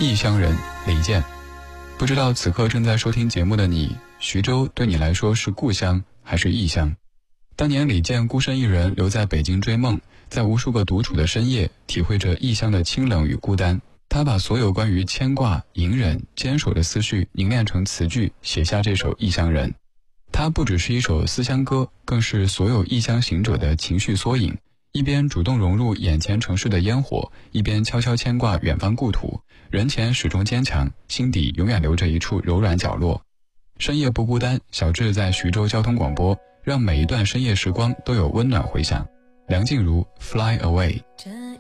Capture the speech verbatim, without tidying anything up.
异乡人李健。不知道此刻正在收听节目的你，徐州对你来说是故乡还是异乡？当年李健孤身一人留在北京追梦，在无数个独处的深夜，体会着异乡的清冷与孤单。他把所有关于牵挂、隐忍、坚守的思绪凝练成词句，写下这首《异乡人》。它不只是一首思乡歌，更是所有异乡行者的情绪缩影。一边主动融入眼前城市的烟火，一边悄悄牵挂远方故土。人前始终坚强，心底永远留着一处柔软角落。深夜不孤单，小志在徐州交通广播，让每一段深夜时光都有温暖回响。梁静茹 Fly Away。